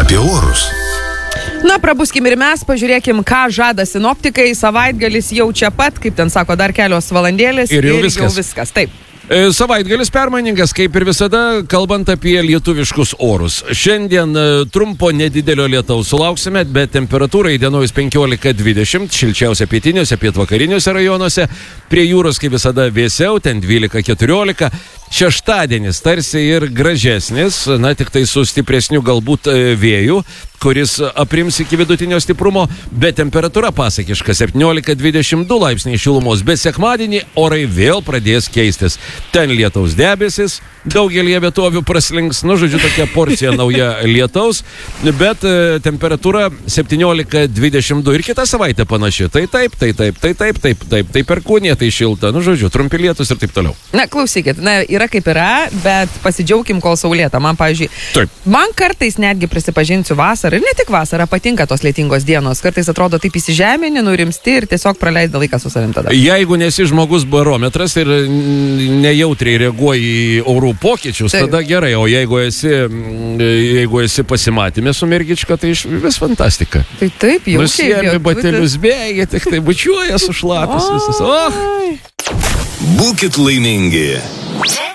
apie orus. Na, prabuskim ir mes, pažiūrėkim, ką žada sinoptikai. Savaitgalis jau čia pat, kaip ten sako, dar kelios valandėlės. Ir jau viskas. Taip. Savaitgalis permainingas, kaip ir visada, kalbant apie lietuviškus orus. Šiandien trumpo nedidelio lietaus sulauksime, bet temperatūra įdienojus 15-20, šilčiausia pietiniuose, pietvakariniuose rajonuose. Prie jūros, kaip visada, vėsiau, ten 12-14. Šeštadienis tarsi ir gražesnis, na, tik tai su stipresniu galbūt vėju, kuris aprims iki vidutinio stiprumo, bet temperatūra pasakiška 17-22 laipsniai šilumos, bet sekmadienį orai vėl pradės keistis. Ten lietaus debesis, daugelie vietovių praslinks, nu, žodžiu, tokia porcija nauja lietaus, bet temperatūra 17-22 ir kitą savaitę panaši. Tai perkūnija, tai šilta, nu, žodžiu, trumpi lietus ir taip toliau. Na, klausykit, yra kaip yra, bet pasidžiaugim, kol saulėta. Man, pavyzdžiui, man kartais netgi prisipažinsiu vasarą, ir ne tik vasarą, patinka tos lietingos dienos. Kartais atrodo taip įsižemini, nurimsti ir tiesiog praleisda laiką su savim tada. Jeigu nesi žmogus barometras ir nejautriai reaguoji į orų pokyčius, tada gerai, o jeigu esi pasimatymė su mergička, tai vis fantastika. Tai taip, jau nusiemi batelius, bėgi, tik tai bučiuoja sušlapęs visas. Būkit laimingi.